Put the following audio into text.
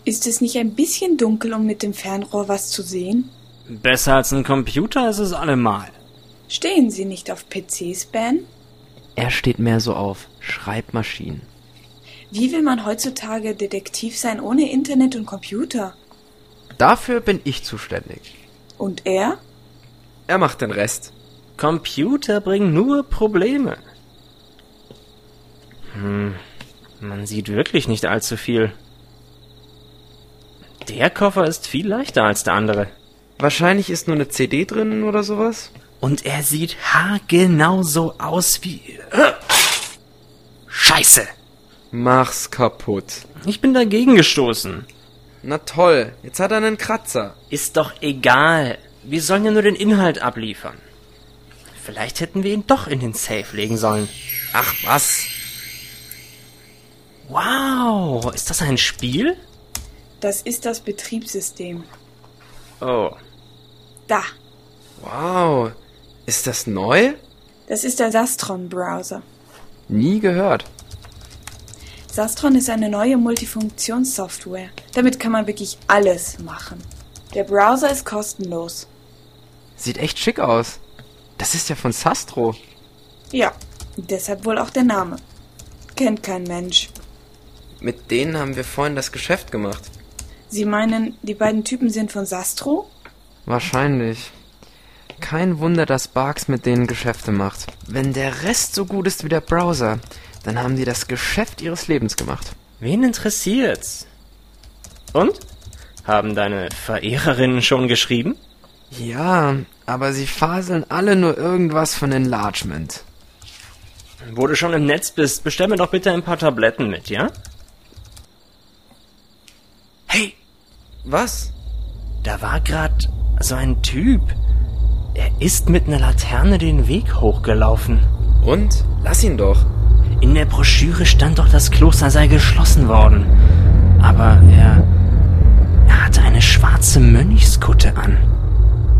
Ist es nicht ein bisschen dunkel, um mit dem Fernrohr was zu sehen? Besser als ein Computer ist es allemal. Stehen Sie nicht auf PCs, Ben? Er steht mehr so auf Schreibmaschinen. Wie will man heutzutage Detektiv sein ohne Internet und Computer? Dafür bin ich zuständig. Und er? Er macht den Rest. Computer bringen nur Probleme. Man sieht wirklich nicht allzu viel. Der Koffer ist viel leichter als der andere. Wahrscheinlich ist nur eine CD drin oder sowas. Und er sieht haargenau so aus wie... Scheiße! Mach's kaputt. Ich bin dagegen gestoßen. Na toll, jetzt hat er einen Kratzer. Ist doch egal. Wir sollen ja nur den Inhalt abliefern. Vielleicht hätten wir ihn doch in den Safe legen sollen. Ach was. Wow, ist das ein Spiel? Das ist das Betriebssystem. Oh. Da. Wow. Ist das neu? Das ist der Sastron-Browser. Nie gehört. Sastron ist eine neue Multifunktionssoftware. Damit kann man wirklich alles machen. Der Browser ist kostenlos. Sieht echt schick aus. Das ist ja von Sastro. Ja, deshalb wohl auch der Name. Kennt kein Mensch. Mit denen haben wir vorhin das Geschäft gemacht. Sie meinen, die beiden Typen sind von Sastro? Wahrscheinlich. Kein Wunder, dass Barks mit denen Geschäfte macht. Wenn der Rest so gut ist wie der Browser, dann haben die das Geschäft ihres Lebens gemacht. Wen interessiert's? Und? Haben deine Verehrerinnen schon geschrieben? Ja, aber sie faseln alle nur irgendwas von Enlargement. Wo du schon im Netz bist, bestell mir doch bitte ein paar Tabletten mit, ja? Hey, Was? da war grad so ein Typ. Er ist mit einer Laterne den Weg hochgelaufen. Und? Lass ihn doch. In der Broschüre stand doch, das Kloster sei geschlossen worden. Aber er hatte eine schwarze Mönchskutte an.